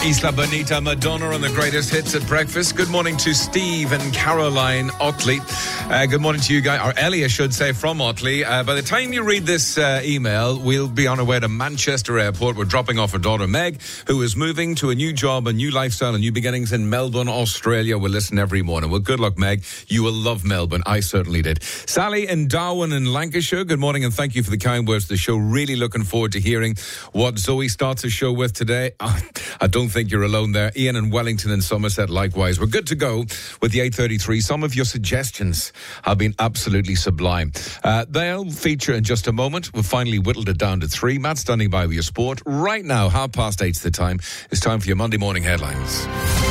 Isla Bonita, Madonna on the greatest hits at breakfast. Good morning to Steve and Caroline Otley. Good morning to you guys, or Ellie, I should say, from Otley. By the time you read this email, we'll be on our way to Manchester Airport. We're dropping off our daughter Meg, who is moving to a new job, a new lifestyle, and new beginnings in Melbourne, Australia. We'll listen every morning. Well, good luck, Meg. You will love Melbourne. I certainly did. Sally in Darwin in Lancashire. Good morning, and thank you for the kind words to the show. Really looking forward to hearing what Zoe starts the show with today. I don't think you're alone there. Ian in Wellington and Somerset likewise. We're good to go with the 8:33. Some of your suggestions have been absolutely sublime. They'll feature in just a moment. We've finally whittled it down to 3. Matt standing by with your sport. Right now, 8:30 the time. It's time for your Monday morning headlines.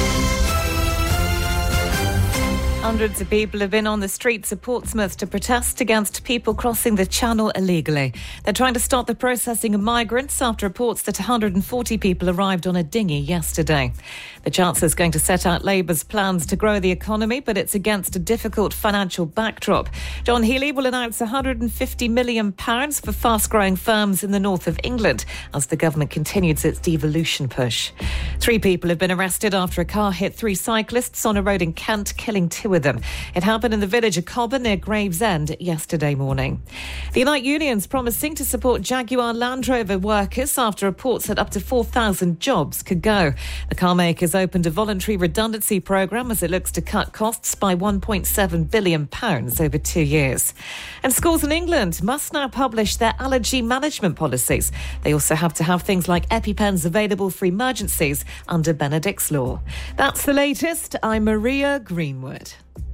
Hundreds of people have been on the streets of Portsmouth to protest against people crossing the channel illegally. They're trying to stop the processing of migrants after reports that 140 people arrived on a dinghy yesterday. The Chancellor's going to set out Labour's plans to grow the economy, but it's against a difficult financial backdrop. John Healey will announce £150 million for fast-growing firms in the north of England as the government continues its devolution push. 3 people have been arrested after a car hit 3 cyclists on a road in Kent, killing 2 of them. It happened in the village of Cobham near Gravesend yesterday morning. The Unite Union's promising to support Jaguar Land Rover workers after reports that up to 4,000 jobs could go. The car maker's opened a voluntary redundancy programme as it looks to cut costs by £1.7 billion over 2 years. And schools in England must now publish their allergy management policies. They also have to have things like EpiPens available for emergencies under Benedict's law. That's the latest. I'm Maria Greenwood.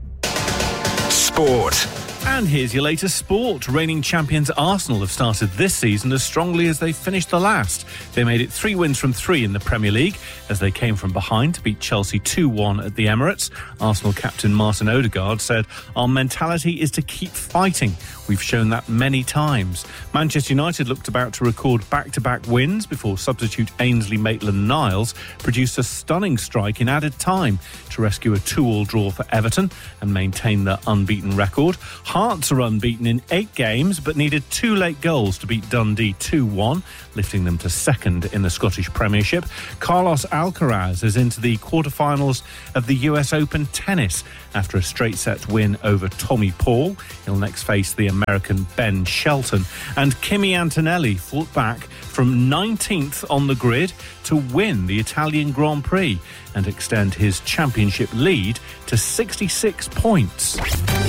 Sport. And here's your latest sport. Reigning champions Arsenal have started this season as strongly as they finished the last. They made it 3 wins from 3 in the Premier League as they came from behind to beat Chelsea 2-1 at the Emirates. Arsenal captain Martin Odegaard said, "Our mentality is to keep fighting. We've shown that many times." Manchester United looked about to record back-to-back wins before substitute Ainsley Maitland-Niles produced a stunning strike in added time to rescue a 2-2 draw for Everton and maintain their unbeaten record. Hearts are unbeaten in 8 games but needed 2 late goals to beat Dundee 2-1, lifting them to second in the Scottish Premiership. Carlos Alcaraz is into the quarterfinals of the US Open tennis after a straight-set win over Tommy Paul. He'll next face the American Ben Shelton. And Kimi Antonelli fought back from 19th on the grid to win the Italian Grand Prix and extend his championship lead to 66 points.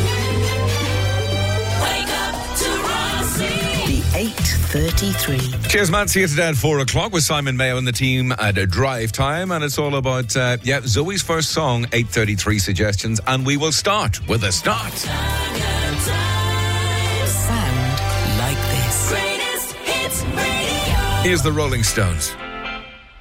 8:33. Cheers, Matt. See you today at 4 o'clock with Simon Mayo and the team at a drive time. And it's all about, Zoe's first song, 8:33 suggestions. And we will start with a start. Sound like this. Here's the Rolling Stones.